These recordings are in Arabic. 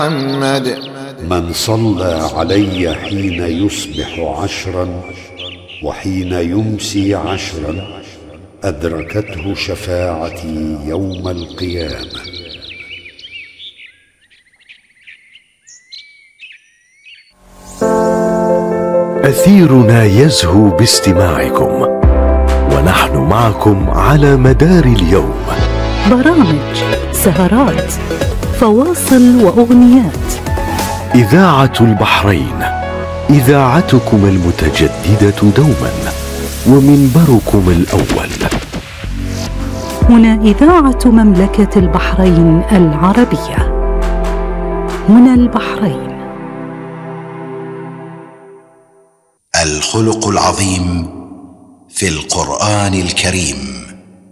محمد. من صلى علي حين يصبح 10 وحين يمسي 10 أدركته شفاعتي يوم القيامة. أثيرنا يزهو باستماعكم، ونحن معكم على مدار اليوم. برامج، سهرات، فواصل وأغنيات. إذاعة البحرين، إذاعتكم المتجددة دوما ومنبركم الأول. هنا إذاعة مملكة البحرين العربية. هنا البحرين. الخلق العظيم في القرآن الكريم.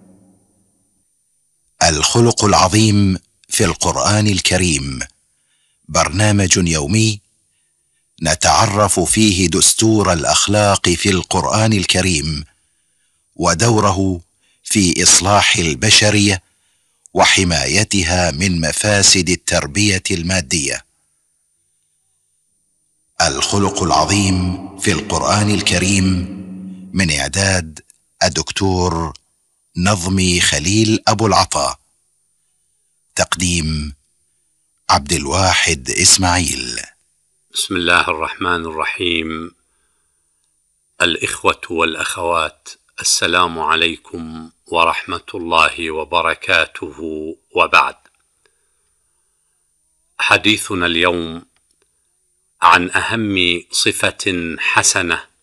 الخلق العظيم في القرآن الكريم برنامج يومي نتعرف فيه دستور الأخلاق في القرآن الكريم ودوره في إصلاح البشرية وحمايتها من مفاسد التربية المادية. الخلق العظيم في القرآن الكريم من إعداد الدكتور نظمي خليل أبو العطا. تقديم عبد الواحد إسماعيل. بسم الله الرحمن الرحيم. الإخوة والأخوات، السلام عليكم ورحمة الله وبركاته، وبعد. حديثنا اليوم عن أهم صفة حسنة